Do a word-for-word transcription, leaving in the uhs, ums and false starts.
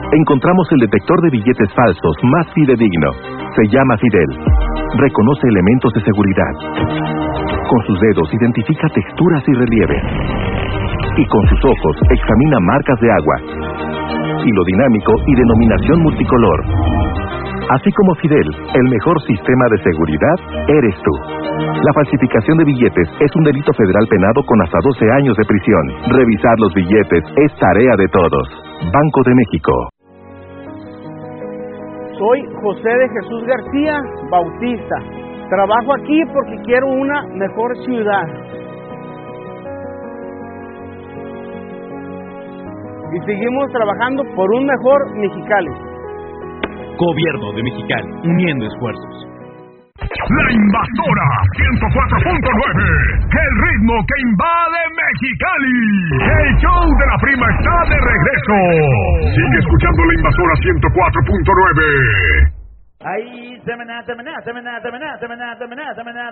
encontramos el detector de billetes falsos más fidedigno. Se llama Fidel. Reconoce elementos de seguridad. Con sus dedos identifica texturas y relieves. Y con sus ojos examina marcas de agua. Hilo dinámico y denominación multicolor. Así como Fidel, el mejor sistema de seguridad eres tú. La falsificación de billetes es un delito federal penado con hasta doce años de prisión. Revisar los billetes es tarea de todos. Banco de México. Soy José de Jesús García Bautista. Trabajo aquí porque quiero una mejor ciudad. Y seguimos trabajando por un mejor Mexicali. Gobierno de Mexicali, uniendo esfuerzos. La Invasora ciento cuatro punto nueve, el ritmo que invade Mexicali. El show de la prima está de regreso. Sigue escuchando La Invasora ciento cuatro punto nueve. Ahí, semana, semana, semana, semana, semana, semana, semana.